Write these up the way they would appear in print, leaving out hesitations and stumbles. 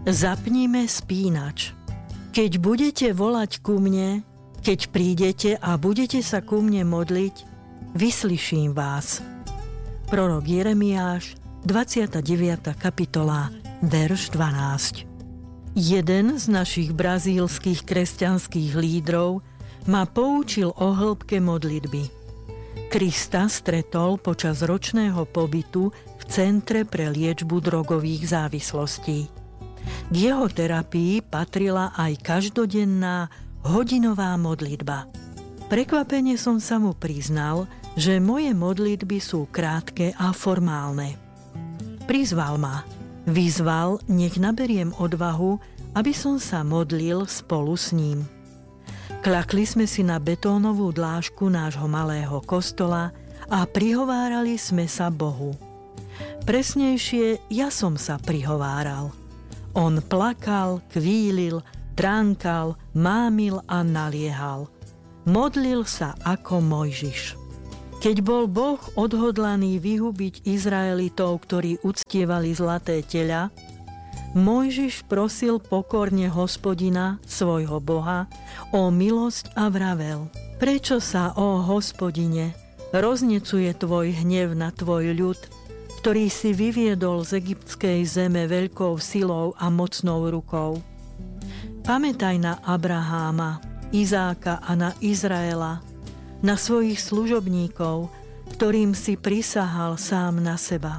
Zapnime spínač. Keď budete volať ku mne, keď prídete a budete sa ku mne modliť, vyslyším vás. Prorok Jeremiáš, 29. kapitola, verš 12. Jeden z našich brazílskych kresťanských lídrov ma poučil o hĺbke modlitby. Krista stretol počas ročného pobytu v Centre pre liečbu drogových závislostí. K jeho terapii patrila aj každodenná hodinová modlitba. Prekvapene som sa mu priznal, že moje modlitby sú krátke a formálne. Prizval ma, vyzval, nech naberiem odvahu, aby som sa modlil spolu s ním. Klakli sme si na betónovú dlážku nášho malého kostola a prihovárali sme sa Bohu. Presnejšie, ja som sa prihováral. On plakal, kvílil, tránkal, mámil a naliehal. Modlil sa ako Mojžiš. Keď bol Boh odhodlaný vyhubiť Izraelitov, ktorí uctievali zlaté teľa, Mojžiš prosil pokorne Hospodina, svojho Boha, o milosť a vravel: Prečo sa, ó Hospodine, roznecuje tvoj hnev na tvoj ľud, ktorý si vyviedol z egyptskej zeme veľkou silou a mocnou rukou? Pamätaj na Abraháma, Izáka a na Izraela, na svojich služobníkov, ktorým si prisahal sám na seba.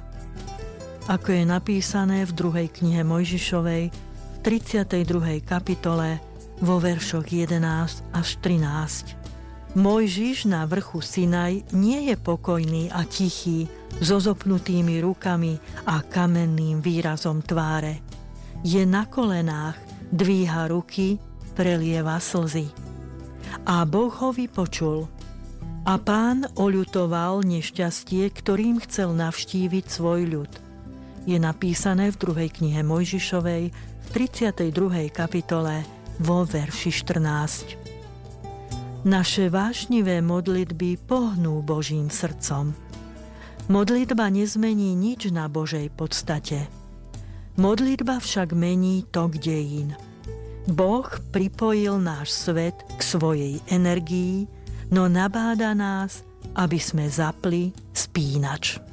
Ako je napísané v 2. knihe Mojžišovej, v 32. kapitole, vo veršoch 11 až 13. Mojžiš na vrchu Sinaj nie je pokojný a tichý, so zopnutými rukami a kamenným výrazom tváre. Je na kolenách, dvíha ruky, prelieva slzy. A Boh ho vypočul. A Pán oľutoval nešťastie, ktorým chcel navštíviť svoj ľud. Je napísané v 2. knihe Mojžišovej, v 32. kapitole, vo verši 14. Naše vášnivé modlitby pohnú Božím srdcom. Modlitba nezmení nič na Božej podstate. Modlitba však mení tok dejín. Boh pripojil náš svet k svojej energii, no nabáda nás, aby sme zapli spínač.